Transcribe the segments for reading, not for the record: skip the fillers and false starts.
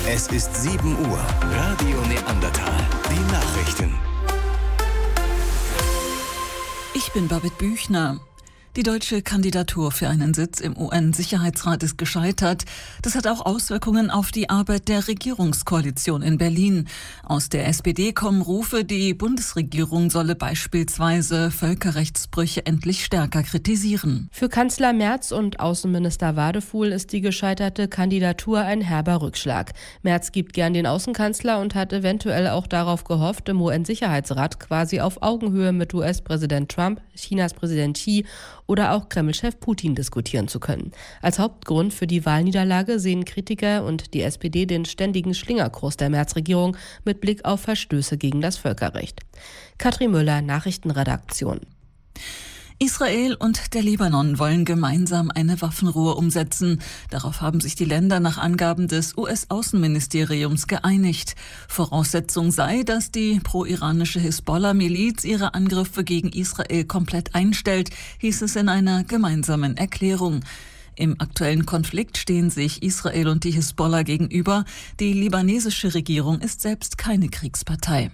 Es ist 7 Uhr. Radio Neandertal. Die Nachrichten. Ich bin Babette Büchner. Die deutsche Kandidatur für einen Sitz im UN-Sicherheitsrat ist gescheitert. Das hat auch Auswirkungen auf die Arbeit der Regierungskoalition in Berlin. Aus der SPD kommen Rufe, die Bundesregierung solle beispielsweise Völkerrechtsbrüche endlich stärker kritisieren. Für Kanzler Merz und Außenminister Wadefuhl ist die gescheiterte Kandidatur ein herber Rückschlag. Merz gibt gern den Außenkanzler und hat eventuell auch darauf gehofft, im UN-Sicherheitsrat quasi auf Augenhöhe mit US-Präsident Trump, Chinas Präsident Xi oder auch Kreml-Chef Putin diskutieren zu können. Als Hauptgrund für die Wahlniederlage sehen Kritiker und die SPD den ständigen Schlingerkurs der Merz-Regierung mit Blick auf Verstöße gegen das Völkerrecht. Katrin Müller, Nachrichtenredaktion. Israel und der Libanon wollen gemeinsam eine Waffenruhe umsetzen. Darauf haben sich die Länder nach Angaben des US-Außenministeriums geeinigt. Voraussetzung sei, dass die pro-iranische Hisbollah-Miliz ihre Angriffe gegen Israel komplett einstellt, hieß es in einer gemeinsamen Erklärung. Im aktuellen Konflikt stehen sich Israel und die Hisbollah gegenüber. Die libanesische Regierung ist selbst keine Kriegspartei.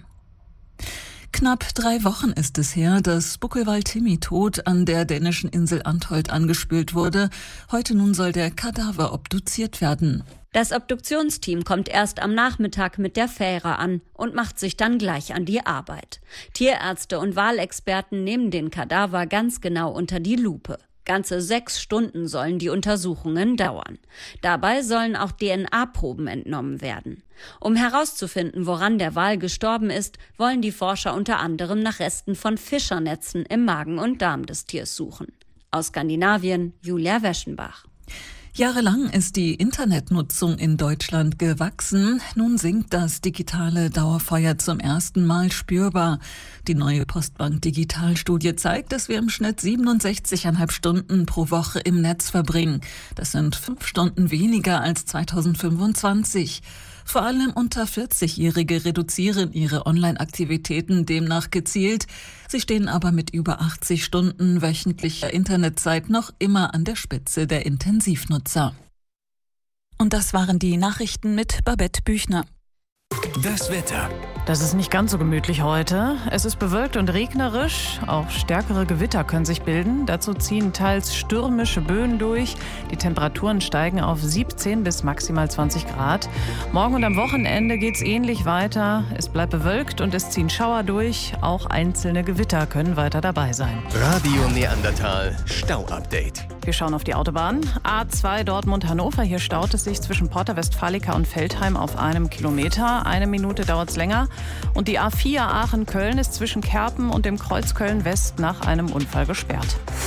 Knapp 3 Wochen ist es her, dass Buckelwal Timmy tot an der dänischen Insel Antholt angespült wurde. Heute nun soll der Kadaver obduziert werden. Das Obduktionsteam kommt erst am Nachmittag mit der Fähre an und macht sich dann gleich an die Arbeit. Tierärzte und Walexperten nehmen den Kadaver ganz genau unter die Lupe. Ganze 6 Stunden sollen die Untersuchungen dauern. Dabei sollen auch DNA-Proben entnommen werden. Um herauszufinden, woran der Wal gestorben ist, wollen die Forscher unter anderem nach Resten von Fischernetzen im Magen und Darm des Tiers suchen. Aus Skandinavien, Julia Weschenbach. Jahrelang ist die Internetnutzung in Deutschland gewachsen. Nun sinkt das digitale Dauerfeuer zum ersten Mal spürbar. Die neue Postbank Digitalstudie zeigt, dass wir im Schnitt 67,5 Stunden pro Woche im Netz verbringen. Das sind 5 Stunden weniger als 2025. Vor allem unter 40-Jährige reduzieren ihre Online-Aktivitäten demnach gezielt. Sie stehen aber mit über 80 Stunden wöchentlicher Internetzeit noch immer an der Spitze der Intensivnutzer. Und das waren die Nachrichten mit Babette Büchner. Das Wetter. Das ist nicht ganz so gemütlich heute. Es ist bewölkt und regnerisch. Auch stärkere Gewitter können sich bilden. Dazu ziehen teils stürmische Böen durch. Die Temperaturen steigen auf 17 bis maximal 20 Grad. Morgen und am Wochenende geht es ähnlich weiter. Es bleibt bewölkt und es ziehen Schauer durch. Auch einzelne Gewitter können weiter dabei sein. Radio Neandertal Stau-Update. Wir schauen auf die Autobahn. A2 Dortmund-Hannover. Hier staut es sich zwischen Porta Westfalica und Veltheim auf 1 Kilometer. 1 Minute dauert es länger. Und die A4 Aachen-Köln ist zwischen Kerpen und dem Kreuz Köln-West nach einem Unfall gesperrt.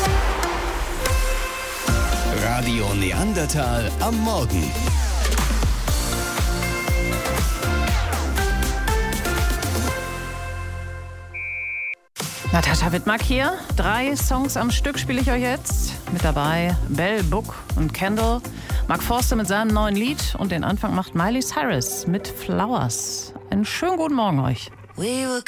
Radio Neandertal am Morgen. Natascha Wittmark hier. 3 Songs am Stück spiele ich euch jetzt. Mit dabei Bell, Book und Kendall. Mark Forster mit seinem neuen Lied und den Anfang macht Miley Cyrus mit Flowers. Einen schönen guten Morgen euch.